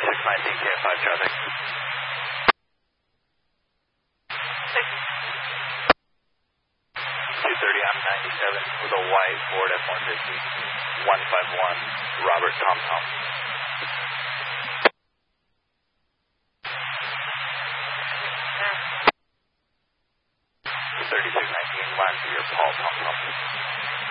KF5 traffic. 230 on 97 with a white Ford F-150. 151 Robert TomTom. 3619 line for your Paul TomTom.